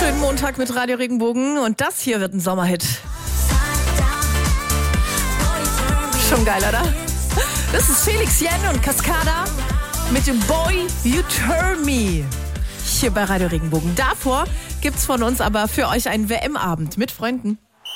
Schönen Montag mit Radio Regenbogen und das hier wird ein Sommerhit. Schon geil, oder? Das ist Felix Jen und Cascada mit dem Boy You Turn Me. Hier bei Radio Regenbogen. Davor gibt's von uns aber für euch einen WM-Abend mit Freunden.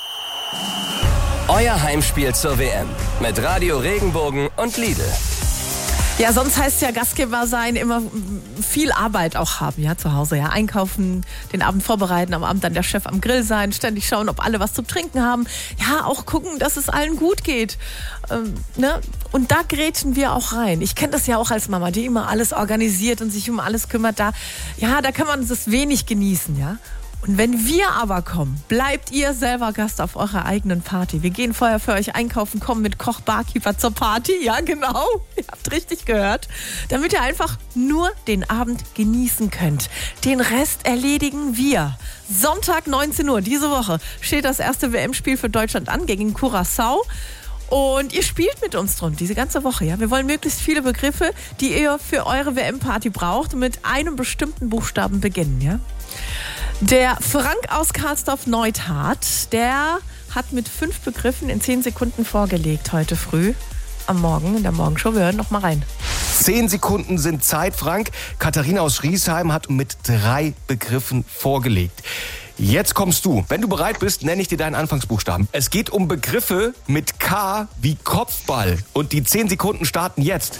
Euer Heimspiel zur WM mit Radio Regenbogen und Lidl. Ja, sonst heißt ja Gastgeber sein immer viel Arbeit auch haben, ja, zu Hause. Ja, einkaufen, den Abend vorbereiten, am Abend dann der Chef am Grill sein, ständig schauen, ob alle was zu trinken haben. Ja, auch gucken, dass es allen gut geht. Ne? Und da grätschen wir auch rein. Ich kenne das ja auch als Mama, die immer alles organisiert und sich um alles kümmert. Da kann man das wenig genießen, ja. Und wenn wir aber kommen, bleibt ihr selber Gast auf eurer eigenen Party. Wir gehen vorher für euch einkaufen, kommen mit Koch, Barkeeper zur Party. Ja, genau. Ihr habt richtig gehört. Damit ihr einfach nur den Abend genießen könnt. Den Rest erledigen wir. Sonntag 19 Uhr diese Woche steht das erste WM-Spiel für Deutschland an gegen Curaçao. Und ihr spielt mit uns drum, diese ganze Woche. Ja? Wir wollen möglichst viele Begriffe, die ihr für eure WM-Party braucht, mit einem bestimmten Buchstaben beginnen. Ja? Der Frank aus Karlsdorf-Neuthardt, der hat mit 5 Begriffen in 10 Sekunden vorgelegt heute früh am Morgen in der Morgenshow. Wir hören noch mal rein. 10 Sekunden sind Zeit, Frank. Katharina aus Schriesheim hat mit 3 Begriffen vorgelegt. Jetzt kommst du. Wenn du bereit bist, nenne ich dir deinen Anfangsbuchstaben. Es geht um Begriffe mit K wie Kopfball. Und die 10 Sekunden starten jetzt.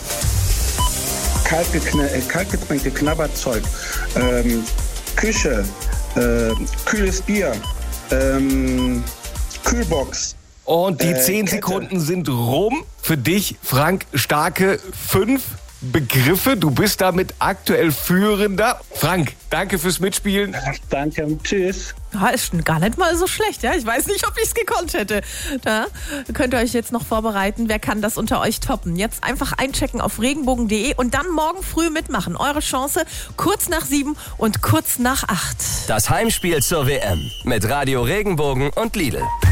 Kaltgetränke, Knabberzeug, Küche, kühles Bier, Kühlbox. Und die 10 Sekunden sind rum. Für dich, Frank, starke 5 Begriffe. Du bist damit aktuell Führender. Frank, danke fürs Mitspielen. Danke, tschüss. Ja, ist gar nicht mal so schlecht, ja. Ich weiß nicht, ob ich es gekonnt hätte. Da könnt ihr euch jetzt noch vorbereiten. Wer kann das unter euch toppen? Jetzt einfach einchecken auf regenbogen.de und dann morgen früh mitmachen. Eure Chance kurz nach 7 und kurz nach 8. Das Heimspiel zur WM mit Radio Regenbogen und Lidl.